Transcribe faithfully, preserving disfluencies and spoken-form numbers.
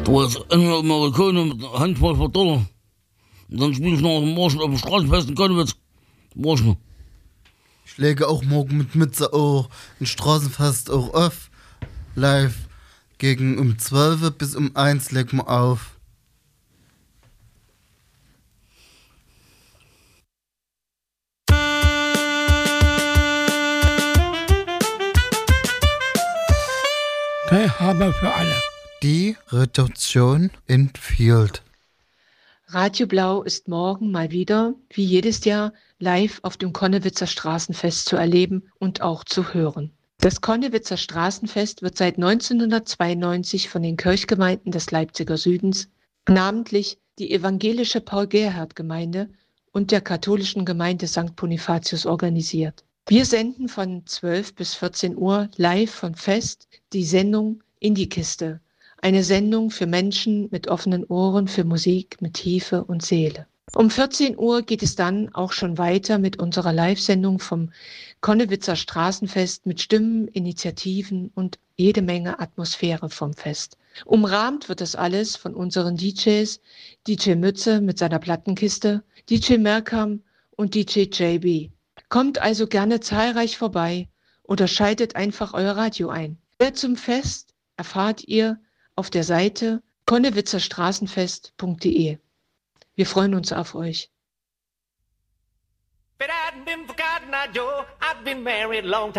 Du hast eine Amerikaner mit einer Handvoll von Dollar. Und dann spiele ich noch morgen auf dem Straßenfest in Konnewitz. Morgen. Ich lege auch morgen mit Mütze auch ein Straßenfest auch auf. Live. Gegen um zwölf bis um eins legen wir auf. Teilhabe für alle. Die Redaktion in Field. Radio Blau ist morgen mal wieder, wie jedes Jahr, live auf dem Konnewitzer Straßenfest zu erleben und auch zu hören. Das Konnewitzer Straßenfest wird seit neunzehnhundertzweiundneunzig von den Kirchgemeinden des Leipziger Südens, namentlich die evangelische Paul-Gerhardt-Gemeinde und der katholischen Gemeinde Sankt Bonifatius organisiert. Wir senden von zwölf bis vierzehn Uhr live vom Fest die Sendung In die Kiste. Eine Sendung für Menschen mit offenen Ohren für Musik mit Tiefe und Seele. Um vierzehn Uhr geht es dann auch schon weiter mit unserer Live-Sendung vom Konnewitzer Straßenfest mit Stimmen, Initiativen und jede Menge Atmosphäre vom Fest. Umrahmt wird das alles von unseren D Js, D J Mütze mit seiner Plattenkiste, D J Merkam und D J J B. Kommt also gerne zahlreich vorbei oder schaltet einfach euer Radio ein. Mehr zum Fest erfahrt ihr auf der Seite konnewitzerstraßenfest punkt de. Wir freuen uns auf euch. But I've been forgotten, I Joe. I've been married a long time.